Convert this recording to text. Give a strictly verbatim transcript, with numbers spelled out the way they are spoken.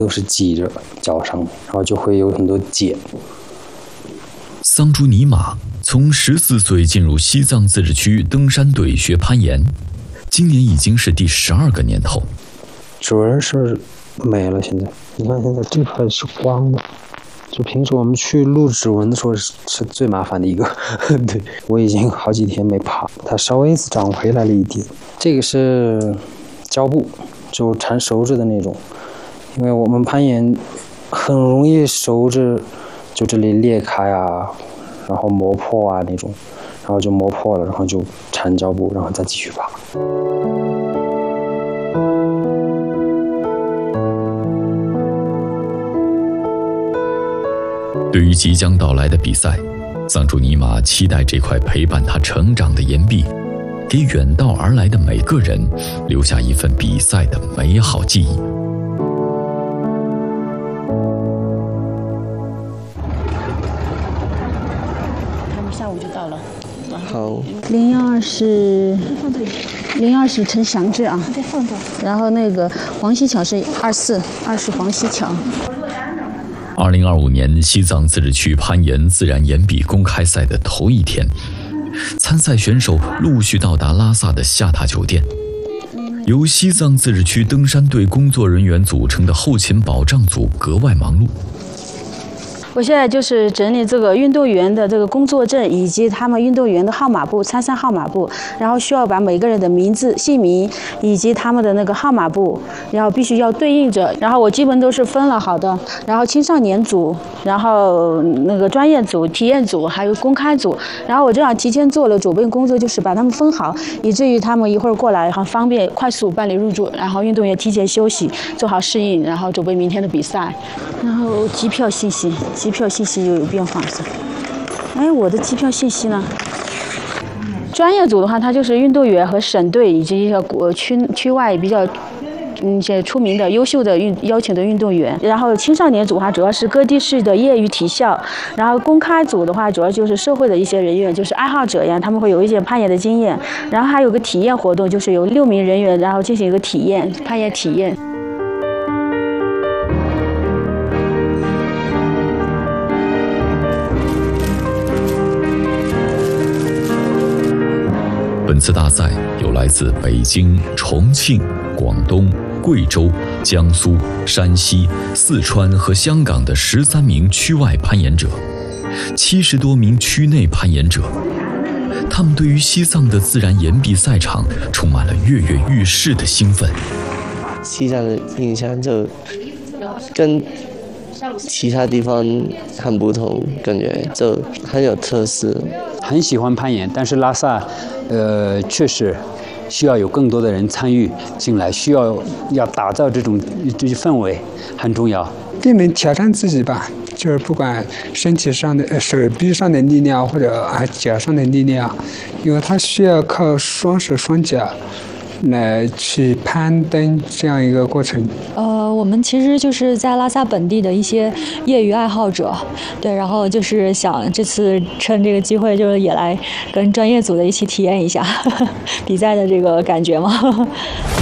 都是挤着脚上，然后就会有很多茧。 桑朱尼玛从十四岁进入西藏自治区登山队学攀岩，今年已经是第十二个年头。 指纹是没了，现在你看，现在这块是光的。就平时我们去录指纹的时候是是最麻烦的一个，对，我已经好几天没爬，它稍微长回来了一点。这个是胶布，就缠手指的那种，因为我们攀岩很容易手指就这里裂开啊，然后磨破啊那种，然后就磨破了，然后就缠胶布，然后再继续爬。 对于即将到来的比赛，桑朱尼玛期待这块陪伴他成长的岩壁，给远道而来的每个人留下一份比赛的美好记忆。 他们下午就到了。 好。 零幺二是零幺二是陈祥志啊，然后那个黄西巧是二四，二是黄西巧。 二零二五年西藏自治区攀岩自然岩壁公开赛的头一天，参赛选手陆续到达拉萨的下榻酒店。由西藏自治区登山队工作人员组成的后勤保障组格外忙碌。 我现在就是整理这个运动员的这个工作证，以及他们运动员的号码簿、参赛号码簿，然后需要把每个人的名字、姓名以及他们的那个号码簿，然后必须要对应着。然后我基本都是分了好的，然后青少年组，然后那个专业组、体验组，还有公开组。然后我这样提前做了准备工作，就是把他们分好，以至于他们一会儿过来很方便，快速办理入住。然后运动员提前休息，做好适应，然后准备明天的比赛。然后机票信息。机票信息又有变化是？哎，我的机票信息呢？专业组的话，它就是运动员和省队以及一个国区区外比较嗯一些出名的、优秀的运邀请的运动员。然后青少年组的话，主要是各地市的业余体校。然后公开组的话，主要就是社会的一些人员，就是爱好者呀，他们会有一些攀岩的经验。然后还有个体验活动，就是有六名人员，然后进行一个体验攀岩体验。 本次大赛有来自北京、重庆、广东、贵州、江苏、山西、四川和香港的十三名区外攀岩者，七十多名区内攀岩者。他们对于西藏的自然岩壁赛场充满了跃跃欲试的兴奋。 西藏的印象就跟其他地方很不同，感觉就很有特色。 很喜欢攀岩，但是拉萨，呃，确实需要有更多的人参与进来，需要要打造这种这种氛围，很重要。 更能挑战自己吧，就是不管身体上的、呃、手臂上的力量或者啊脚上的力量，因为它需要靠双手双脚来去攀登这样一个过程。 呃，我们其实就是在拉萨本地的一些业余爱好者，对，然后就是想这次趁这个机会，就是也来跟专业组的一起体验一下呵呵比赛的这个感觉嘛。